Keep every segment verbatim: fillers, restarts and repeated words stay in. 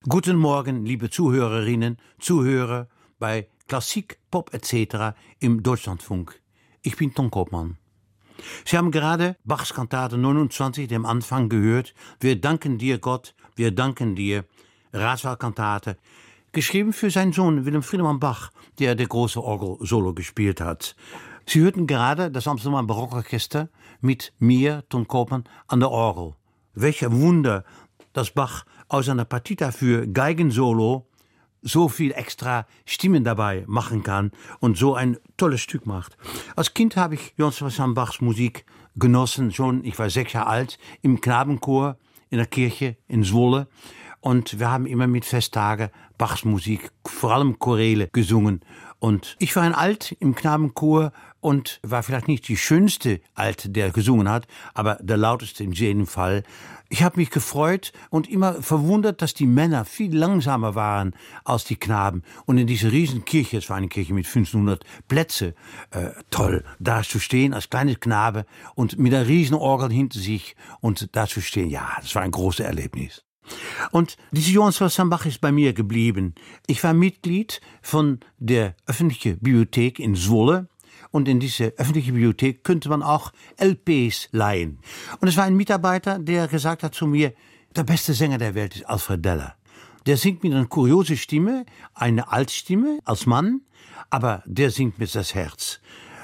Guten Morgen, liebe Zuhörerinnen, Zuhörer bei Klassik, Pop et cetera im Deutschlandfunk. Ich bin Ton Koopman. Sie haben gerade Bachs Kantate neunundzwanzig, dem Anfang, gehört. Wir danken dir, Gott, wir danken dir. Ratswahlkantate, geschrieben für seinen Sohn Willem Friedemann Bach, der der große Orgel-Solo gespielt hat. Sie hörten gerade das Amsterdam Barockorchester mit mir, Ton Koopman, an der Orgel. Welch ein Wunder, dass Bach aus einer Partita für Geigensolo so viel extra Stimmen dabei machen kann und so ein tolles Stück macht. Als Kind habe ich Johann Sebastian Bachs Musik genossen, schon, ich war sechs Jahre alt, im Knabenchor in der Kirche in Zwolle. Und wir haben immer mit Festtagen Bachs Musik, vor allem Choräle, gesungen. Und ich war ein Alt im Knabenchor und war vielleicht nicht die schönste Alt, der gesungen hat, aber der lauteste in jedem Fall. Ich habe mich gefreut und immer verwundert, dass die Männer viel langsamer waren als die Knaben. Und in dieser riesen Kirche, es war eine Kirche mit fünfzehnhundert Plätze, äh, toll, da zu stehen als kleines Knabe und mit einer riesen Orgel hinter sich und da zu stehen, ja, das war ein großes Erlebnis. Und diese Johann Sebastian Bach ist bei mir geblieben. Ich war Mitglied von der öffentlichen Bibliothek in Zwolle. Und in diese öffentliche Bibliothek könnte man auch L Ps leihen. Und es war ein Mitarbeiter, der gesagt hat zu mir, der beste Sänger der Welt ist Alfred Deller. Der singt mit einer kuriosen Stimme, eine Altstimme als Mann, aber der singt mit das Herz.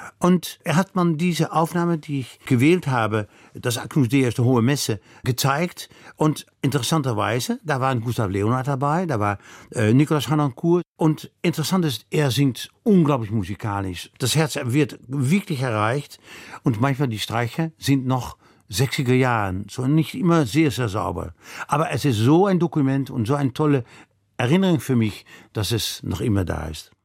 Und er hat man diese Aufnahme, die ich gewählt habe, das Agnus Dei aus der Hohe Messe, gezeigt. Und interessanterweise, da war Gustav Leonhardt dabei, da war äh, Nicolas Harnoncourt. Und interessant ist, er singt unglaublich musikalisch. Das Herz wird wirklich erreicht. Und manchmal die Streicher sind noch sechziger Jahren, so nicht immer sehr, sehr sauber. Aber es ist so ein Dokument und so eine tolle Erinnerung für mich, dass es noch immer da ist.